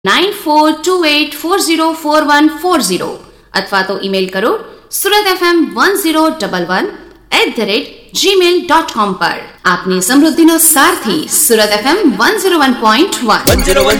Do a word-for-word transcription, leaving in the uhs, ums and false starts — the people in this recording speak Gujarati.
Nine four two eight four zero four one four zero અથવા તો ઈમેલ કરો Surat FM one zero double one eight the rate Gmail dot com પર. આપની સમૃદ્ધિનો સારથી Surat FM one zero one point one.